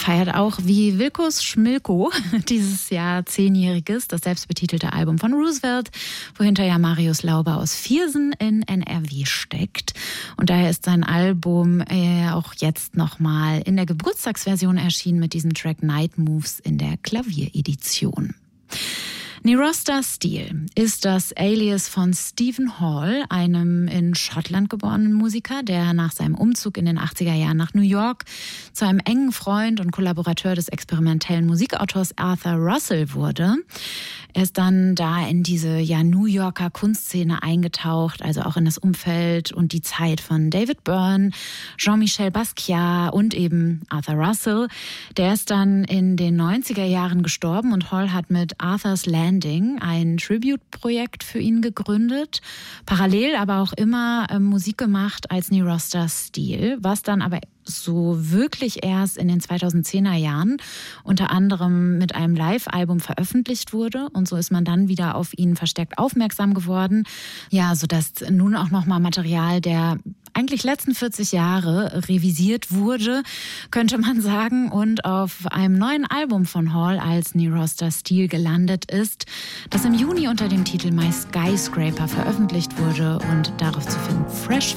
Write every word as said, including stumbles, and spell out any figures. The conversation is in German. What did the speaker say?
feiert auch wie Wilkos Schmilko dieses Jahr Zehnjähriges, das selbstbetitelte Album von Roosevelt, wohinter ja Marius Lauber aus Viersen in N R W steckt. Und daher ist sein Album äh, auch jetzt nochmal in der Geburtstagsversion erschienen mit diesem Track Night Moves in der Klavieredition. Nirosta Steele ist das Alias von Stephen Hall, einem in Schottland geborenen Musiker, der nach seinem Umzug in den achtziger Jahren nach New York zu einem engen Freund und Kollaborateur des experimentellen Musikautors Arthur Russell wurde. Er ist dann da in diese ja, New Yorker Kunstszene eingetaucht, also auch in das Umfeld und die Zeit von David Byrne, Jean-Michel Basquiat und eben Arthur Russell. Der ist dann in den neunziger Jahren gestorben und Hall hat mit Arthur's Landing ein Tribute-Projekt für ihn gegründet. Parallel aber auch immer äh, Musik gemacht als Nirosta Steele, was dann aber so wirklich erst in den zweitausendzehner Jahren unter anderem mit einem Live-Album veröffentlicht wurde. Und so ist man dann wieder auf ihn verstärkt aufmerksam geworden. Ja, sodass nun auch nochmal Material der eigentlich letzten vierzig Jahre revisiert wurde, könnte man sagen, und auf einem neuen Album von Hall als Nirosta Steele gelandet ist, das im Juni unter dem Titel My Skyscraper veröffentlicht wurde und darauf zu finden Fresh